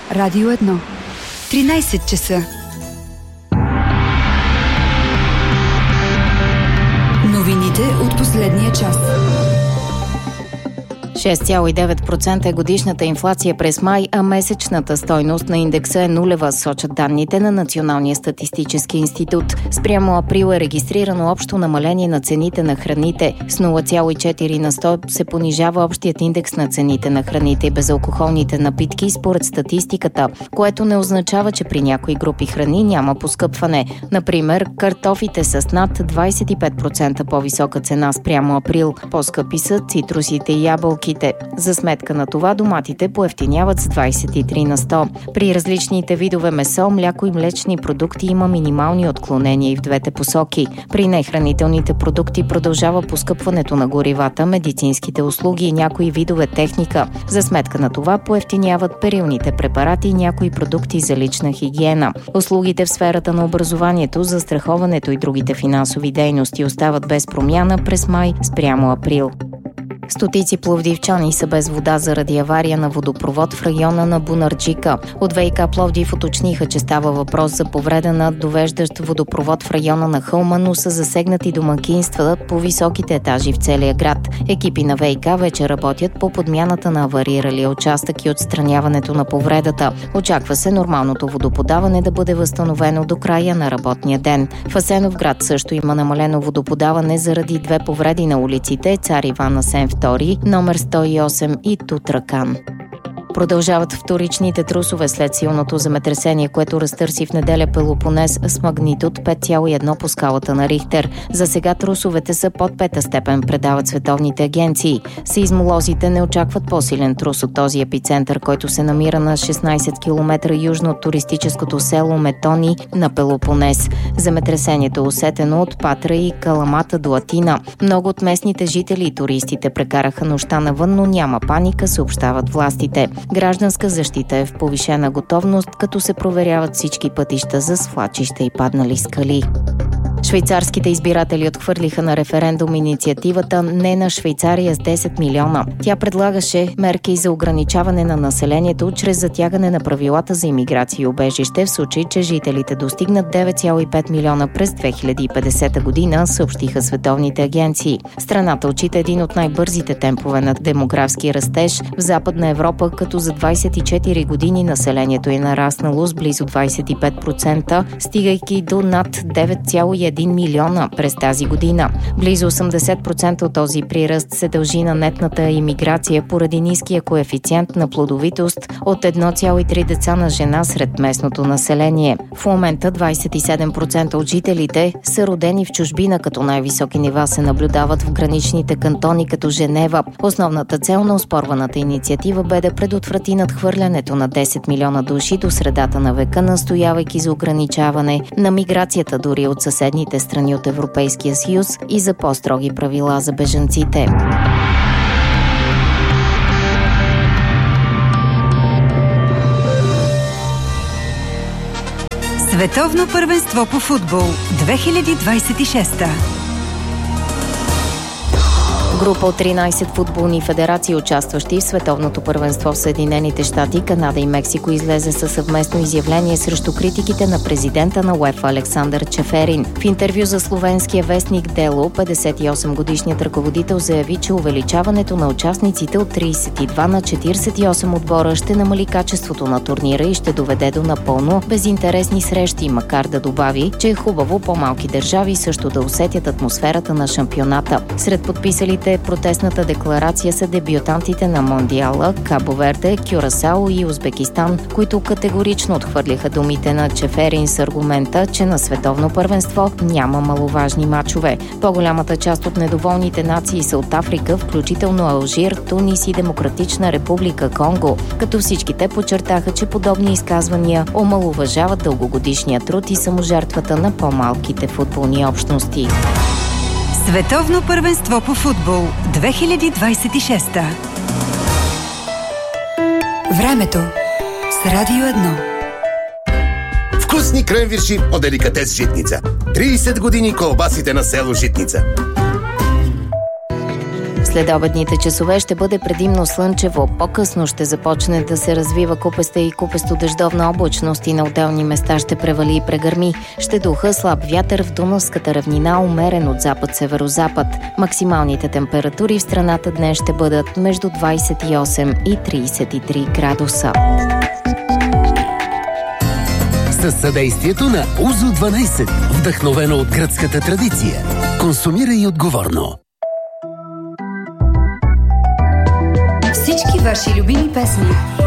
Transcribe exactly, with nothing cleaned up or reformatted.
Радио едно. тринайсет часа. Новините от последния час. шест цяло и девет процента е годишната инфлация през май, а месечната стойност на индекса е нулева, сочат данните на Националния статистически институт. Спрямо април е регистрирано общо намаление на цените на храните. С нула цяло и четири на сто се понижава общият индекс на цените на храните и безалкохолните напитки според статистиката, което не означава, че при някои групи храни няма поскъпване. Например, картофите с над двайсет и пет процента по-висока цена спрямо април. По-скъпи са цитрусите и ябълки. За сметка на това доматите поевтиняват с двайсет и три на сто. При различните видове месо, мляко и млечни продукти има минимални отклонения и в двете посоки. При нехранителните продукти продължава поскъпването на горивата, медицинските услуги и някои видове техника. За сметка на това поевтиняват перилните препарати и някои продукти за лична хигиена. Услугите в сферата на образованието, застраховането и другите финансови дейности остават без промяна през май спрямо април. Стотици пловдивчани са без вода заради авария на водопровод в района на Бунарджика. От ВиК Пловдив уточниха, че става въпрос за повреда на довеждащ водопровод в района на хълма, но са засегнати домакинства по високите етажи в целия град. Екипи на ВиК вече работят по подмяната на авариралия участък и отстраняването на повредата. Очаква се нормалното водоподаване да бъде възстановено до края на работния ден. В Асеновград също има намалено водоподаване заради две повреди на улиците Цар Иван Асен втори, номер сто и осем и Тутракан. Продължават вторичните трусове след силното земетресение, което разтърси в неделя Пелопонез с магнитуд пет цяло и едно по скалата на Рихтер. За сега трусовете са под пета степен, предават световните агенции. Сеизмолозите не очакват по-силен трус от този епицентър, който се намира на шестнайсет километра южно от туристическото село Метони на Пелопонез. Земетресението е усетено от Патра и Каламата до Атина. Много от местните жители и туристите прекараха нощта навън, но няма паника, съобщават властите. Гражданска защита е в повишена готовност, като се проверяват всички пътища за свлачища и паднали скали. Швейцарските избиратели отхвърлиха на референдум инициативата "Не на Швейцария" с десет милиона. Тя предлагаше мерки за ограничаване на населението чрез затягане на правилата за имиграция и убежище в случай, че жителите достигнат девет цяло и пет милиона през две хиляди и петдесета година, съобщиха световните агенции. Страната отчита един от най-бързите темпове на демографски растеж в Западна Европа, като за двайсет и четири години населението е нараснало с близо двайсет и пет процента, стигайки до над девет цяло и един милиона през тази година. Близо осемдесет процента от този приръст се дължи на нетната имиграция поради ниския коефициент на плодовитост от едно цяло и три деца на жена сред местното население. В момента двайсет и седем процента от жителите са родени в чужбина, като най-високи нива се наблюдават в граничните кантони като Женева. Основната цел на оспорваната инициатива бе да предотврати надхвърлянето на десет милиона души до средата на века, настоявайки за ограничаване на миграцията дори от съседните страни от Европейския съюз и за по-строги правила за бежанците. Световно първенство по футбол две хиляди двайсет и шеста. Група от тринайсет футболни федерации, участващи в световното първенство в Съединените щати, Канада и Мексико, излезе със съвместно изявление срещу критиките на президента на УЕФА Александър Чеферин. В интервю за словенския вестник Дело, петдесет и осем годишният ръководител заяви, че увеличаването на участниците от трийсет и два на четирийсет и осем отбора ще намали качеството на турнира и ще доведе до напълно безинтересни срещи, макар да добави, че е хубаво по-малки държави също да усетят атмосферата на шампионата. Сред подписалите протестната декларация са дебютантите на Мондиала, Кабо Верде, Кюрасао и Узбекистан, които категорично отхвърлиха думите на Чеферин с аргумента, че на световно първенство няма маловажни мачове. По-голямата част от недоволните нации са от Африка, включително Алжир, Тунис и Демократична република Конго, като всички те подчертаха, че подобни изказвания омаловажават дългогодишния труд и саможертвата на по-малките футболни общности. Световно първенство по футбол две хиляди двайсет и шеста. Времето с Радио едно. Вкусни кренвирши от деликатес Житница. трийсет години колбасите на село Житница. Следобедните часове ще бъде предимно слънчево. По-късно ще започне да се развива купеста и купесто-дъждовна облачност и на отделни места ще превали и прегърми. Ще духа слаб вятър в Дунавската равнина, умерен от запад-северозапад. Максималните температури в страната днес ще бъдат между двадесет и осем и тридесет и три градуса. Със съдействието на Узо дванадесет, вдъхновено от гръцката традиция. Консумирай отговорно. Всички ваши любими песни